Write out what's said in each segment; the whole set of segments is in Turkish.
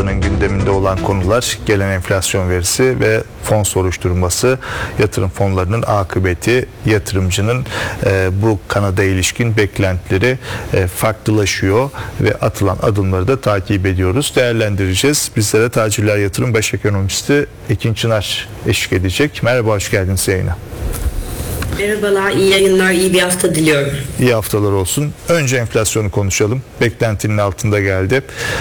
haftanın gündeminde olan konular gelen enflasyon verisi ve fon soruşturması, yatırım fonlarının akıbeti, yatırımcının bu kanada ilişkin beklentileri farklılaşıyor ve atılan adımları da takip ediyoruz, değerlendireceğiz. Bizlere Tacirler Yatırım Baş Ekonomisti Ekin Çınar eşlik edecek. Merhaba, hoş geldiniz yayına. Merhabalar, iyi yayınlar, iyi bir hafta diliyorum. İyi haftalar olsun. Önce enflasyonu konuşalım. Beklentinin altında geldi.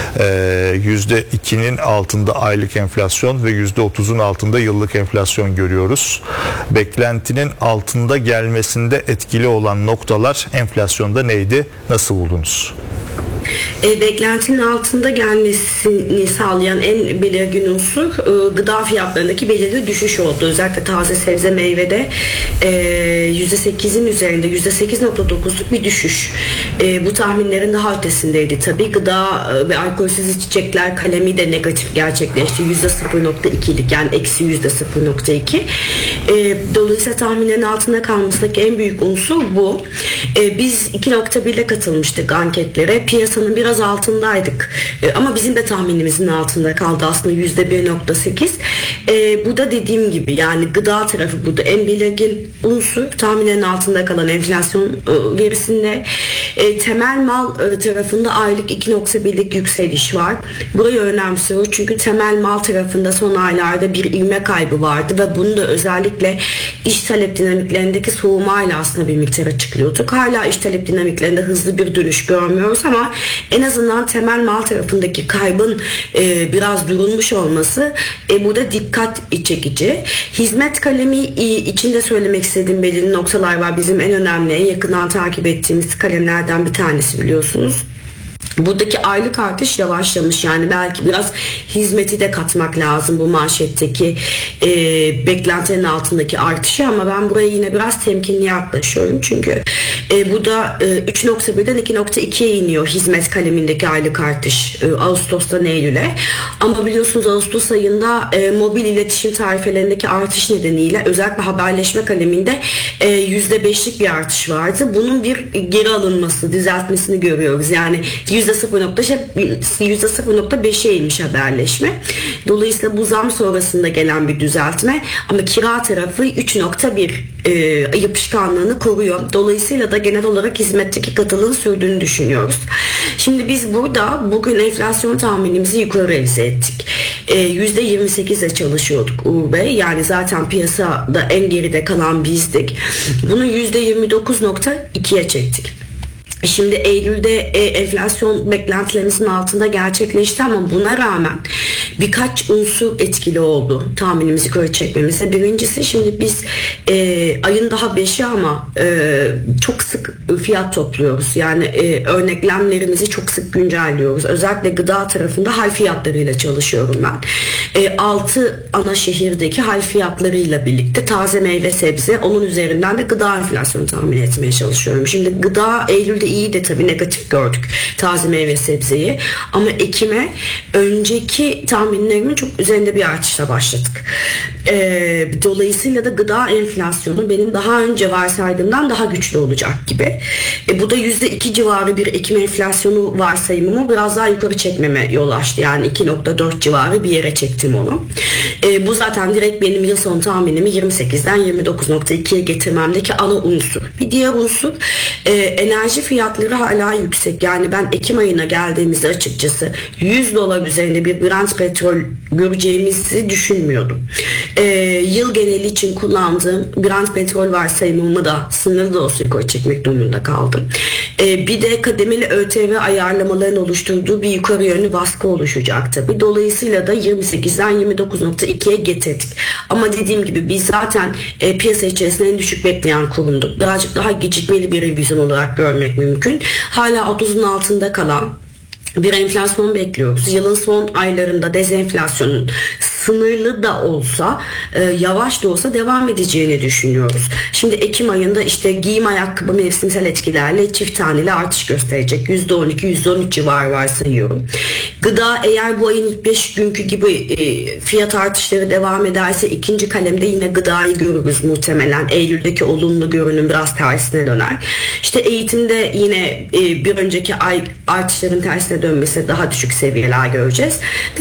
%2'nin altında aylık enflasyon ve %30'un altında yıllık enflasyon görüyoruz. Beklentinin altında gelmesinde etkili olan noktalar enflasyonda neydi? Nasıl buldunuz? Beklentinin altında gelmesini sağlayan en belirgin unsur gıda fiyatlarındaki belirli düşüş oldu. Özellikle taze sebze meyvede %8'in üzerinde %8.9'luk bir düşüş. Bu tahminlerin daha ötesindeydi tabii. Gıda ve alkolsüz içecekler kalemi de negatif gerçekleşti. %0.2'lik, yani eksi %0.2. Dolayısıyla tahminlerin altında kalmasındaki en büyük unsur bu. Biz 2.1 ile katılmıştık anketlere. Piyasanın biraz altındaydık. Ama bizim de tahminimizin altında kaldı aslında %1.8. Bu da dediğim gibi, yani gıda tarafı burada en belirgin unsur. Tahminlerin altında kalan enflasyon verisinde. Temel mal tarafında aylık 2.1'lik yükseliş var. Burayı önemsiyoruz çünkü temel mal tarafında son aylarda bir ivme kaybı vardı ve bunu da özellikle iş talep dinamiklerindeki soğumayla aslında bir miktar açıklıyorduk. Hala iş talep dinamiklerinde hızlı bir dönüş görmüyoruz ama en azından temel mal tarafındaki kaybın biraz durulmuş olması burada dikkat çekici. Hizmet kalemi içinde söylemek istediğim belirli noktalar var. Bizim en önemli, en yakından takip ettiğimiz kalemlerden bir tanesi, biliyorsunuz. Buradaki aylık artış yavaşlamış, yani belki biraz hizmeti de katmak lazım bu manşetteki beklentinin altındaki artışı, ama ben buraya yine biraz temkinli yaklaşıyorum çünkü bu da 3.1'den 2.2'ye iniyor hizmet kalemindeki aylık artış Ağustos'tan Eylül'e, ama biliyorsunuz Ağustos ayında mobil iletişim tarifelerindeki artış nedeniyle özellikle haberleşme kaleminde %5'lik bir artış vardı. Bunun bir geri alınması, düzeltmesini görüyoruz. Yani %0.5'e inmiş haberleşme. Dolayısıyla bu zam sonrasında gelen bir düzeltme, ama kira tarafı 3.1 yapışkanlığını koruyor. Dolayısıyla da genel olarak hizmetteki katılığın sürdüğünü düşünüyoruz. Şimdi biz burada bugün enflasyon tahminimizi yukarı revize ettik. %28'e çalışıyorduk Uğur Bey. Yani zaten piyasada en geride kalan bizdik. Bunu %29.2'ye çektik. Şimdi Eylül'de enflasyon beklentilerimizin altında gerçekleşti, ama buna rağmen birkaç unsur etkili oldu tahminimizi yukarı çekmemize. Birincisi, şimdi biz ayın daha 5'i ama çok sık fiyat topluyoruz. Yani örneklemlerimizi çok sık güncelliyoruz. Özellikle gıda tarafında hal fiyatlarıyla çalışıyorum ben. 6 ana şehirdeki hal fiyatlarıyla birlikte taze meyve sebze, onun üzerinden de gıda enflasyonu tahmin etmeye çalışıyorum. Şimdi gıda Eylül'de iyi de tabii negatif gördük taze meyve sebzeyi, ama Ekim'e önceki tahminlerimin çok üzerinde bir artışla başladık. Dolayısıyla da gıda enflasyonu benim daha önce varsaydığımdan daha güçlü olacak gibi. Bu da %2 civarı bir Ekim enflasyonu varsayımımı biraz daha yukarı çekmeme yol açtı. Yani 2.4 civarı bir yere çektim onu. Bu zaten direkt benim yıl sonu tahminimi 28'den 29.2'ye getirmemdeki ana unsur. Bir diğer unsur enerji fiyatları hala yüksek. Yani ben Ekim ayına geldiğimizde açıkçası $100 üzerinde bir Brent petrol göreceğimizi düşünmüyordum. Yıl geneli için kullandığım Brent petrol varsayımımı da sınırlı da olsa yukarı çekmek durumunda kaldım. Bir de kademeli ÖTV ayarlamaların oluşturduğu bir yukarı yönlü baskı oluşacak tabii. Dolayısıyla da 28'den 29.2'ye getirdik. Ama dediğim gibi biz zaten piyasa içerisinde en düşük bekleyen kurumduk. Birazcık daha gecikmeli bir revizyon olarak görmek mümkün. Hala 30'un altında kalan bir enflasyon bekliyoruz. Yılın son aylarında dezenflasyonun sınırlı da olsa, yavaş da olsa devam edeceğini düşünüyoruz. Şimdi Ekim ayında işte giyim ayakkabı mevsimsel etkilerle çift taneli artış gösterecek. %12, %13 civarı varsayıyorum. Gıda eğer bu ayın ilk 5 günkü gibi fiyat artışları devam ederse ikinci kalemde yine gıdayı görürüz muhtemelen. Eylül'deki olumlu görünüm biraz tersine döner. İşte eğitimde yine bir önceki ay artışların tersine dönmesi, daha düşük seviyeler göreceğiz.